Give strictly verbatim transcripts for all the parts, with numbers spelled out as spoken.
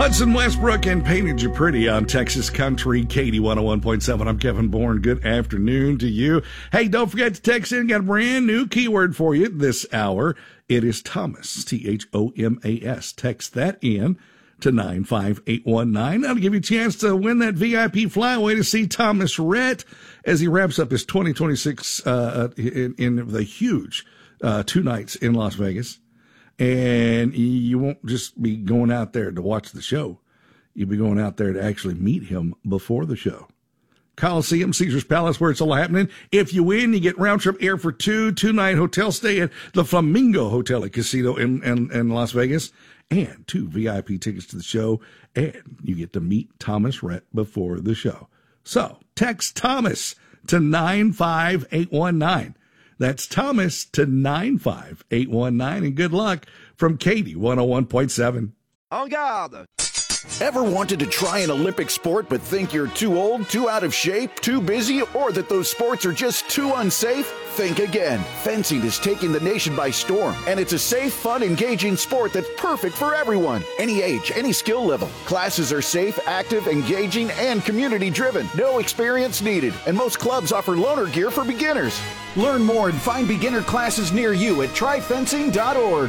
Hudson Westbrook and Painted You Pretty on Texas Country, Katie one oh one point seven. I'm Kevin Bourne. Good afternoon to you. Hey, don't forget to text in. Got a brand new keyword for you this hour. It is Thomas, T H O M A S. Text that in to nine five eight one nine. That'll give you a chance to win that V I P flyaway to see Thomas Rhett as he wraps up his twenty twenty-six uh, in, in the huge uh, two nights in Las Vegas. And you won't just be going out there to watch the show. You'll be going out there to actually meet him before the show. Coliseum, Caesars Palace, where it's all happening. If you win, you get round-trip air for two, two-night hotel stay at the Flamingo Hotel and Casino in, in, in Las Vegas, and two V I P tickets to the show, and you get to meet Thomas Rhett before the show. So, text Thomas to nine five eight one nine. That's Thomas to nine five eight one nine, and good luck from Katie one oh one point seven. En garde! Ever wanted to try an Olympic sport but think you're too old, too out of shape, too busy, or that those sports are just too unsafe? Think again. Fencing is taking the nation by storm, and it's a safe, fun, engaging sport that's perfect for everyone. Any age, any skill level. Classes are safe, active, engaging, and community-driven. No experience needed, and most clubs offer loaner gear for beginners. Learn more and find beginner classes near you at try fencing dot org.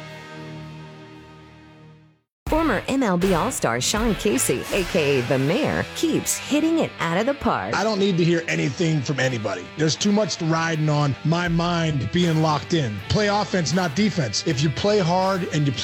Former M L B All-Star Sean Casey, a k a. The Mayor, keeps hitting it out of the park. I don't need to hear anything from anybody. There's too much riding on my mind being locked in. Play offense, not defense. If you play hard and you